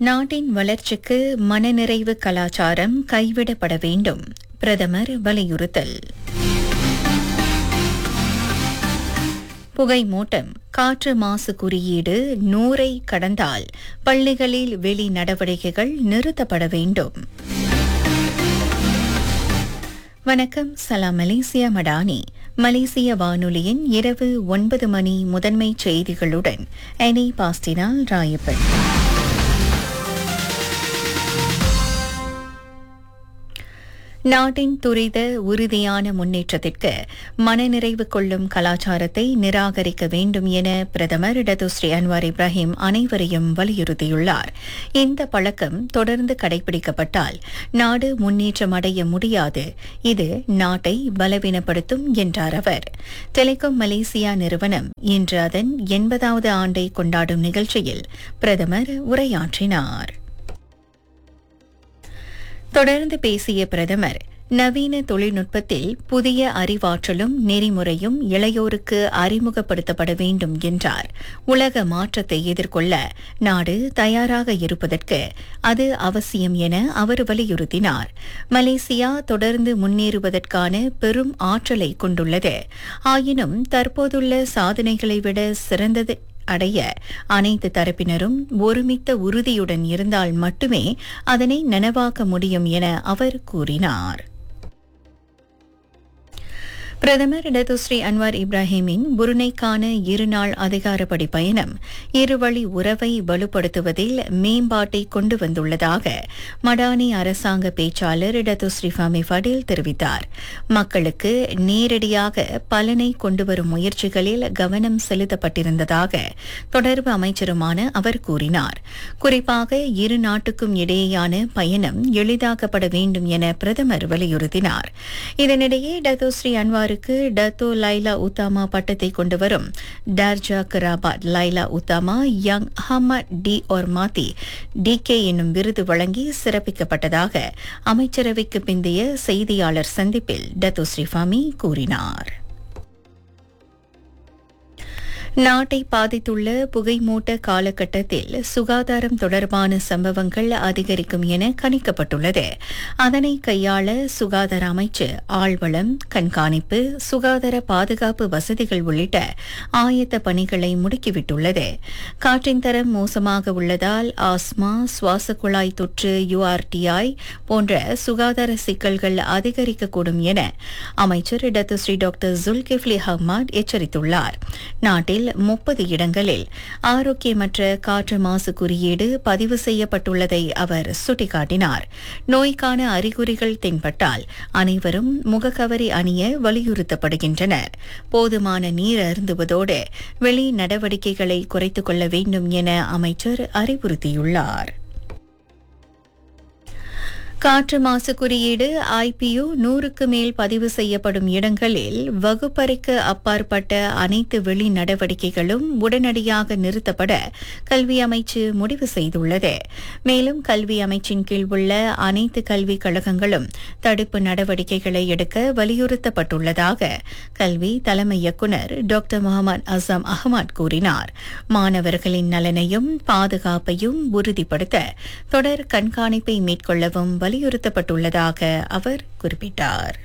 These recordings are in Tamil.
நாட்டின் வளர்ச்சிக்கு மனநிறைவு கலாச்சாரம் கைவிடப்பட வேண்டும். பிரதமர் வலியுறுத்தல். புகை மூட்டம் காற்று மாசு குறியீடு 100ஐ கடந்தால் பள்ளிகளில் வெளி நடவடிக்கைகள் நிறுத்தப்பட வேண்டும். வணக்கம், சலாம் மலேசியா மடானி. மலேசிய வானொலியின் இரவு 9 மணி முதன்மை செய்திகளுடன் எனி பாஸ்டினால் ராயப்பன். நாட்டின் துரித உறுதியான முன்னேற்றத்திற்கு மனநிறைவு கொள்ளும் கலாச்சாரத்தை நிராகரிக்க வேண்டும் என பிரதமர் டத்துஸ்ரீ அன்வார் இப்ராஹிம் அனைவரையும் வலியுறுத்தியுள்ளார். இந்த பழக்கம் தொடர்ந்து கடைபிடிக்கப்பட்டால் நாடு முன்னேற்றம் அடைய முடியாது. இது நாட்டை பலவீனப்படுத்தும் என்றார் அவர். டெலிகாம் மலேசியா நிறுவனம் இன்று அதன் 80வது ஆண்டை கொண்டாடும் நிகழ்ச்சியில் பிரதமர் உரையாற்றினார். தொடர்ந்து பேசிய பிரதமர், நவீன தொழில்நுட்பத்தில் புதிய அறிவாற்றலும் நெறிமுறையும் இளையோருக்கு அறிமுகப்படுத்தப்பட வேண்டும் என்றார். உலக மாற்றத்தை எதிர்கொள்ள நாடு தயாராக இருப்பதற்கு அது அவசியம் என அவர் வலியுறுத்தினார். மலேசியா தொடர்ந்து முன்னேறுவதற்கான பெரும் ஆற்றலை கொண்டுள்ளது. ஆயினும் தற்போதுள்ள சாதனைகளை விட சிறந்தது அடைய அனைத்து தரப்பினரும் ஒருமித்த உறுதியுடன் இருந்தால் மட்டுமே அதனை நனவாக்க முடியும் என அவர் கூறினார். பிரதமர் டத்துஸ்ரீ அன்வார் இப்ராஹிமின் புருனைக்கான 2 நாள் அதிகாரப்படி பயணம் இருவழி உறவை வலுப்படுத்துவதில் மேம்பாட்டை கொண்டு வந்துள்ளதாக மடானி அரசாங்க பேச்சாளர் டத்துஸ்ரீ ஃபமி ஃபடேல் தெரிவித்தார். மக்களுக்கு நேரடியாக பலனை கொண்டுவரும் முயற்சிகளில் கவனம் செலுத்தப்பட்டிருந்ததாக தொடர்பு அமைச்சருமான அவர் கூறினார். குறிப்பாக 2 நாட்டுக்கும் இடையேயான பயணம் எளிதாக்கப்பட வேண்டும் என பிரதமர் வலியுறுத்தினார். இதனிடையே Datuk Seri Anwar Dato Laila Utama பட்டத்தை கொண்டு வரும் டார்ஜா கராபாத் Laila Utama young Ahmed D ஒர்மாத்தி decay என்னும் விருது வழங்கி சிறப்பிக்கப்பட்டதாக அமைச்சரவைக்கு பிந்தைய செய்தியாளர் சந்திப்பில் டத்துஸ்ரீ ஃபமி கூறினார். நாட்டை பாதித்துள்ள புகைமூட்ட காலகட்டத்தில் சுகாதாரம் தொடர்பான சம்பவங்கள் அதிகரிக்கும் என கணிக்கப்பட்டுள்ளது. அதனை கையாள சுகாதார அமைச்சு ஆழ்வளம், கண்காணிப்பு, சுகாதார பாதுகாப்பு வசதிகள் உள்ளிட்ட ஆயத்த பணிகளை முடுக்கிவிட்டுள்ளது. காற்றின் தரம் மோசமாக உள்ளதால் ஆஸ்மா, சுவாச குழாய் தொற்று, URTI போன்ற சுகாதார சிக்கல்கள் அதிகரிக்கக்கூடும் என அமைச்சர் டத்துஸ்ரீ டாக்டர் ஜுல்கிஃப்லி அஹ்மத் எச்சரித்துள்ளார். நாட்டில் 30 இடங்களில் ஆரோக்கியமற்ற காற்று மாசு குறியீடு பதிவு செய்யப்பட்டுள்ளதை அவர் சுட்டிக்காட்டினார். நோய்க்கான அறிகுறிகள் தென்பட்டால் அனைவரும் முகக்கவரி அணிய வலியுறுத்தப்படுகின்றனர். போதுமான நீர் அருந்துவதோடு வெளி நடவடிக்கைகளை குறைத்துக் கொள்ள வேண்டும் என அமைச்சர் அறிவுறுத்தியுள்ளார். காற்று மாசு குறியீடு IPU 100க்கு மேல் பதிவு செய்யப்படும் இடங்களில் வகுப்பறைக்கு அப்பாற்பட்ட அனைத்து வெளி நடவடிக்கைகளும் உடனடியாக நிறுத்தப்பட கல்வி அமைச்சு முடிவு செய்துள்ளது. மேலும் கல்வி அமைச்சின் கீழ் உள்ள அனைத்து கல்விக் கழகங்களும் தடுப்பு நடவடிக்கைகளை எடுக்க வலியுறுத்தப்பட்டுள்ளதாக கல்வி தலைமை இயக்குநர் டாக்டர் முகமது அசாம் அஹ்மத் கூறினார். மாணவர்களின் நலனையும் பாதுகாப்பையும் உறுதிப்படுத்த தொடர் கண்காணிப்பை மேற்கொள்ளவும் வலியுறுத்தப்பட்டுள்ளதாக அவர் குறிப்பிட்டார்.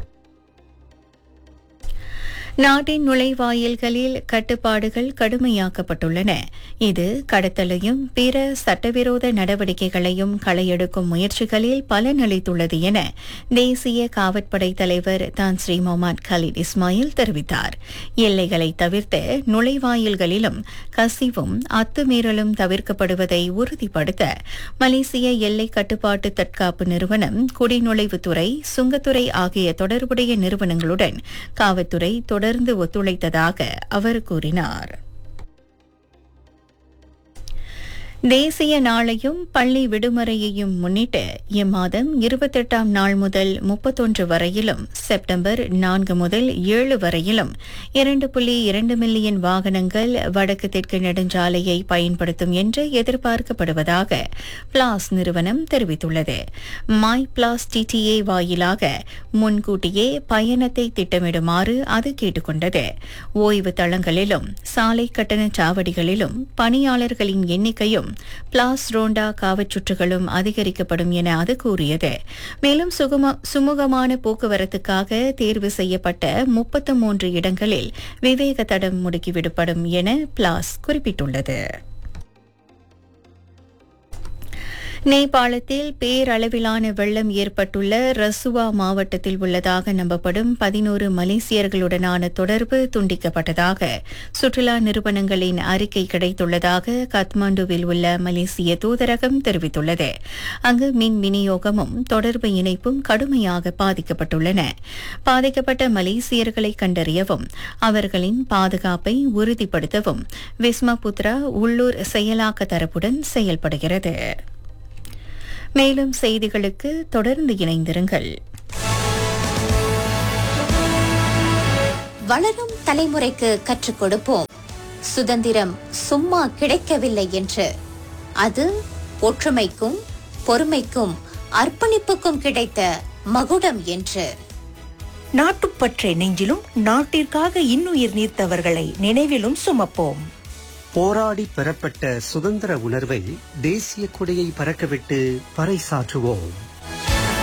நாட்டின் நுழைவாயில்களில் கட்டுப்பாடுகள் கடுமையாக்கப்பட்டுள்ளன. இது கடத்தலையும் பிற சட்டவிரோத நடவடிக்கைகளையும் களையெடுக்கும் முயற்சிகளில் பலனளித்துள்ளது என தேசிய காவற்படை தலைவர் தான் ஸ்ரீ முகமது கலீத் இஸ்மாயில் தெரிவித்தார். எல்லைகளை தவிர்த்து நுழைவாயில்களிலும் கசிவும் அத்துமீறலும் தவிர்க்கப்படுவதை உறுதிப்படுத்த மலேசிய எல்லை கட்டுப்பாட்டு தற்காப்பு நிறுவனம், குடிநுழைவுத்துறை, சுங்கத்துறை ஆகிய தொடர்புடைய நிறுவனங்களுடன் காவல்துறை தொடர்ந்து ஒத்துழைத்ததாக அவர் கூறினார். தேசிய நாளையும் பள்ளி விடுமுறையையும் முன்னிட்டு இம்மாதம் 28ஆம் நாள் முதல் 31 வரையிலும், செப்டம்பர் 4 முதல் 7 வரையிலும் 2.2 மில்லியன் வாகனங்கள் வடக்கு தெற்கு நெடுஞ்சாலையை பயன்படுத்தும் என்று எதிர்பார்க்கப்படுவதாக பிளாஸ் நிறுவனம் தெரிவித்துள்ளது. மை பிளாஸ் TTA வாயிலாக முன்கூட்டியே பயணத்தை திட்டமிடுமாறு அது கேட்டுக்கொண்டது. ஓய்வு தளங்களிலும் சாலை கட்டண சாவடிகளிலும் பணியாளர்களின் எண்ணிக்கையும் சுற்றுகளும் பிளாஸ் ரோண்டா காவச்சுற்றுகளும் அதிகரிக்கப்படும் என அது கூறியது. மேலும் சுமூகமான போக்குவரத்துக்காக தேர்வு செய்யப்பட்ட 33 இடங்களில் விவேக தடம் முடுக்கிவிடப்படும் என பிளாஸ் குறிப்பிட்டுள்ளது. நேபாளத்தில் பேரளவிலான வெள்ளம் ஏற்பட்டுள்ள ரசுவா மாவட்டத்தில் உள்ளதாக நம்பப்படும் 11 மலேசியர்களுடனான தொடர்பு துண்டிக்கப்பட்டதாக சுற்றுலா நிறுவனங்களின் அறிக்கை கிடைத்துள்ளதாக காத்மாண்டுவில் உள்ள மலேசிய தூதரகம் தெரிவித்துள்ளது. அங்கு மின் விநியோகமும் தொடர்பு இணைப்பும் கடுமையாக பாதிக்கப்பட்டுள்ளன. பாதிக்கப்பட்ட மலேசியர்களை கண்டறியவும் அவர்களின் பாதுகாப்பை உறுதிப்படுத்தவும் விஸ்மபுத்ரா உள்ளூர் செயலாக்க தரப்புடன் செயல்படுகிறது. மேலும் செய்திகளுக்கு தொடர்ந்து இணைந்திருங்கள். வளரும் தலைமுறைக்கு கற்றுக் கொடுப்போம். சுதந்திரம் சும்மா கிடைக்கவில்லை என்று, அது ஒற்றுமைக்கும் பொறுமைக்கும் அர்ப்பணிப்புக்கும் கிடைத்த மகுடம் என்று. நாட்டுப்பற்றை நெஞ்சிலும் நாட்டிற்காக இன்னுயிர் நீர்த்தவர்களை நினைவிலும் சுமப்போம். போராடி பெறப்பட்ட சுதந்திர உணர்வை தேசிய கொடியை பறக்கவிட்டு பறைசாற்றுவோம்.